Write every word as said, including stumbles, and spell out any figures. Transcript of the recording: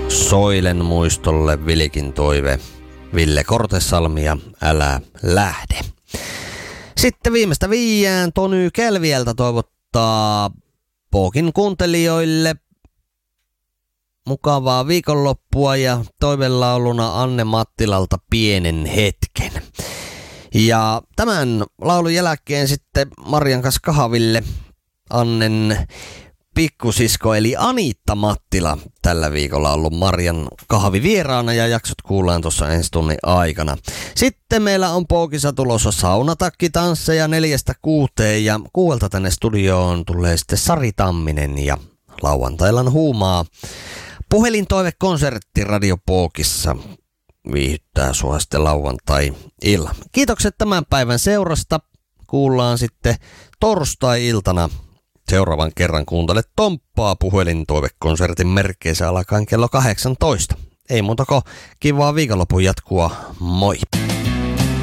Soilen muistolle Vilikin toive, Ville Kortesalmi ja Älä lähde. Sitten viimeistä viiään Tony Kelvieltä toivottaa Pookin kuuntelijoille mukavaa viikonloppua ja toivelauluna Anne Mattilalta Pienen hetken. Ja tämän laulun jälkeen sitten Marian kanssa kahville Annen pikkusisko eli Anitta Mattila tällä viikolla ollut Marian kahvivieraana ja jaksot kuullaan tuossa ensi tunnin aikana. Sitten meillä on Pookissa tulossa saunatakki-tansseja neljästä kuuteen ja kuuelta tänne studioon tulee sitten Sari Tamminen ja lauantailan huumaa. Puhelintoivekonsertti Radio Pookissa viihdyttää sua sitten lauantai-illan. Kiitokset tämän päivän seurasta. Kuullaan sitten torstai-iltana seuraavan kerran. Kuuntele Tomppaa puhelintoivekonsertin merkeissä alkaen kello kahdeksantoista. Ei muuta kuin kivaa viikonlopun jatkua. Moi!